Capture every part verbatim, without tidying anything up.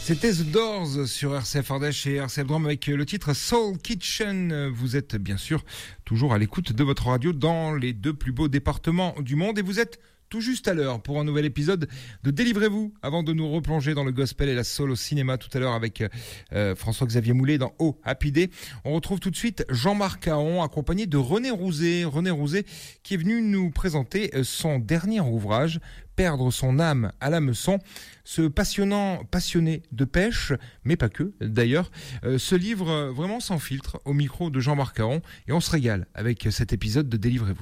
C'était The Doors sur R C F Ardèche et R C F Drôme avec le titre Soul Kitchen. Vous êtes bien sûr toujours à l'écoute de votre radio dans les deux plus beaux départements du monde et vous êtes tout juste à l'heure pour un nouvel épisode de Délivrez-vous avant de nous replonger dans le gospel et la soul au cinéma tout à l'heure avec euh, François-Xavier Moulet dans Oh Happy Day. On retrouve tout de suite Jean-Marc Caron accompagné de René Rouzet. René Rouzet qui est venu nous présenter son dernier ouvrage, Perdre son âme à l'hameçon. Ce passionnant passionné de pêche, mais pas que d'ailleurs, euh, ce livre vraiment sans filtre au micro de Jean-Marc Caron et on se régale avec cet épisode de Délivrez-vous.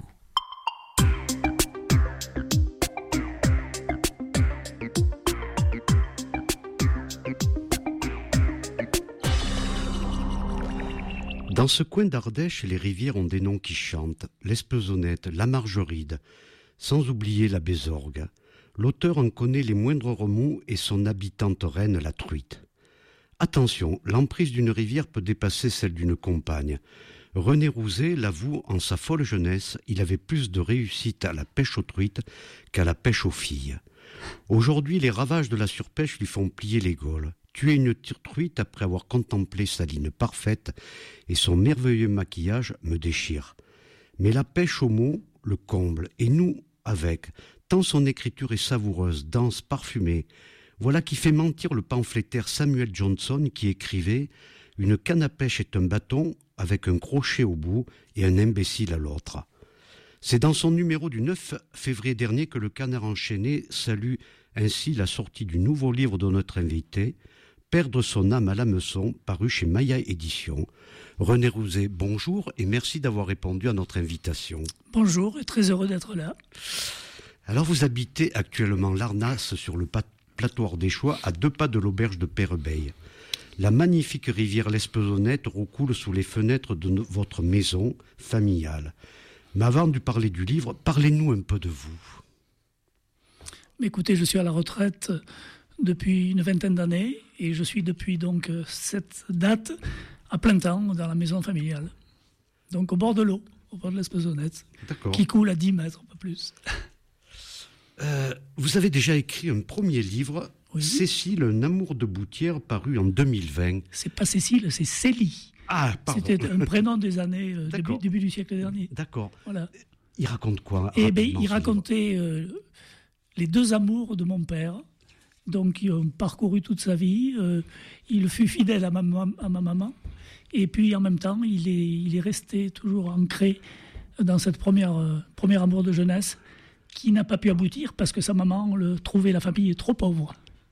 Dans ce coin d'Ardèche, les rivières ont des noms qui chantent, l'Espesonnette, la Margeride, sans oublier la Bézorgue. L'auteur en connaît les moindres remous et son habitante reine, la truite. Attention, l'emprise d'une rivière peut dépasser celle d'une compagne. René Rouzet l'avoue, en sa folle jeunesse, il avait plus de réussite à la pêche aux truites qu'à la pêche aux filles. Aujourd'hui, les ravages de la surpêche lui font plier les gaules. Tuer une truite après avoir contemplé sa ligne parfaite et son merveilleux maquillage me déchire. Mais la pêche au mot le comble, et nous avec, tant son écriture est savoureuse, dense, parfumée. Voilà qui fait mentir le pamphlétaire Samuel Johnson qui écrivait « Une canne à pêche est un bâton avec un crochet au bout et un imbécile à l'autre ». C'est dans son numéro du neuf février dernier que le Canard enchaîné salue ainsi la sortie du nouveau livre de notre invité, Perdre son âme à l'hameçon, paru chez Maya Éditions. René Rouzet, bonjour et merci d'avoir répondu à notre invitation. Bonjour et très heureux d'être là. Alors vous habitez actuellement l'Arnas sur le plateau ardéchois à deux pas de l'auberge de Peyrebeil. La magnifique rivière l'Espesonnette recoule sous les fenêtres de no- votre maison familiale. Mais avant de parler du livre, parlez-nous un peu de vous. Écoutez, je suis à la retraite depuis une vingtaine d'années et je suis depuis donc cette date à plein temps dans la maison familiale. Donc au bord de l'eau, au bord de l'Espesonnette, qui coule à dix mètres, pas plus. Euh, vous avez déjà écrit un premier livre, oui. Cécile, un amour de boutière, paru en deux mille vingt. C'est pas Cécile, c'est Célie. Ah, pardon. C'était un prénom des années euh, début, début du siècle dernier. D'accord. Voilà. Il raconte quoi? Eh bien, il racontait euh, les deux amours de mon père. Donc, ils ont parcouru toute sa vie. Euh, il fut fidèle à ma, à ma maman. Et puis, en même temps, il est, il est resté toujours ancré dans cette première, euh, premier amour de jeunesse qui n'a pas pu aboutir parce que sa maman le trouvait la famille trop pauvre.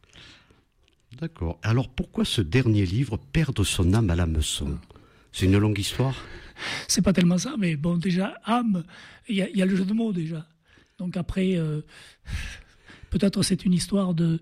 D'accord. Alors, pourquoi ce dernier livre, Perdre son âme à l'hameçon? C'est une longue histoire? C'est pas tellement ça, mais bon, déjà, âme, il y, y a le jeu de mots, déjà. Donc après... Euh, Peut-être c'est une histoire de...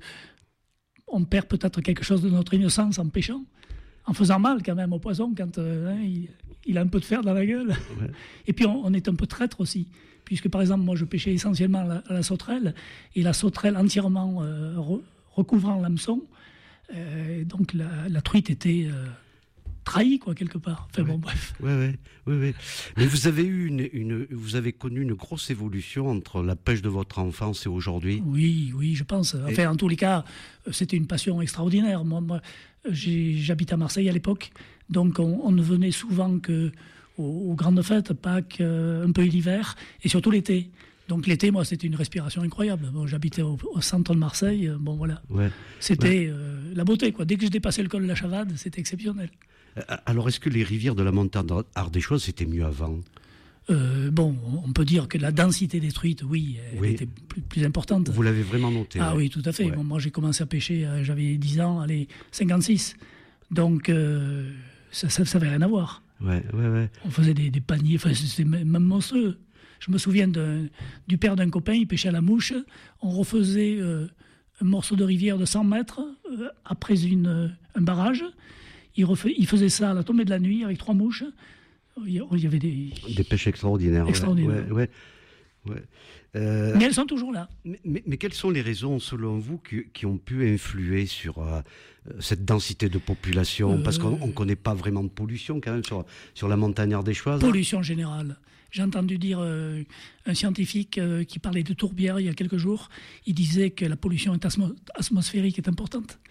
On perd peut-être quelque chose de notre innocence en pêchant, en faisant mal quand même au poisson quand euh, hein, il, il a un peu de fer dans la gueule. Ouais. Et puis on, on est un peu traître aussi, puisque par exemple moi je pêchais essentiellement à la, à la sauterelle, et la sauterelle entièrement euh, re, recouvrant l'hameçon, euh, donc la, la truite était... Euh, trahi quoi quelque part. Enfin ouais, bon bref. Ouais, ouais, ouais, ouais. Mais vous avez eu une, une, vous avez connu une grosse évolution entre la pêche de votre enfance et aujourd'hui. Oui, oui, je pense. Enfin, et... en tous les cas, c'était une passion extraordinaire. Moi, moi, j'ai, j'habite à Marseille à l'époque, donc on, on ne venait souvent que aux, aux grandes fêtes, Pâques, euh, un peu l'hiver, et surtout l'été. Donc l'été, moi, c'était une respiration incroyable. Bon, j'habitais au, au centre de Marseille. Bon, voilà. Ouais, c'était ouais. Euh, la beauté, quoi. Dès que je dépassais le col de la Chavade, c'était exceptionnel. Alors, est-ce que les rivières de la montagne ardéchoise, c'était mieux avant? euh, Bon, on peut dire que la densité des truites, oui, elle oui. était plus, plus importante. Vous l'avez vraiment noté? Ah ouais. oui, tout à fait. Ouais. Bon, moi, j'ai commencé à pêcher, euh, j'avais dix ans, allez, cinquante-six. Donc, euh, ça n'avait rien à voir. Ouais, ouais, ouais. On faisait des, des paniers, enfin, c'était même monstrueux. Je me souviens de, du père d'un copain, il pêchait à la mouche. On refaisait euh, un morceau de rivière de cent mètres euh, après une, euh, un barrage. Il, refait, il faisait ça à la tombée de la nuit avec trois mouches. Il y avait des... Des pêches extraordinaires. Extraordinaires. Ouais, ouais, ouais. Euh... Mais elles sont toujours là. Mais, mais, mais quelles sont les raisons, selon vous, qui, qui ont pu influer sur euh, cette densité de population? euh... Parce qu'on ne connaît pas vraiment de pollution, quand même, sur, sur la montagne ardéchoise. Pollution générale. J'ai entendu dire euh, un scientifique euh, qui parlait de tourbière il y a quelques jours. Il disait que la pollution atmosphérique est importante.